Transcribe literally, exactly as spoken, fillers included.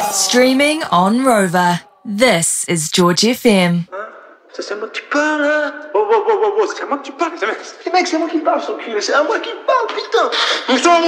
Streaming on Rover. This is George F M. C'est moi qui parle, hein. Oh, oh, oh, oh, oh, c'est moi qui parle. Les mecs, c'est moi qui parle, sans cul. C'est à moi qui parle, putain.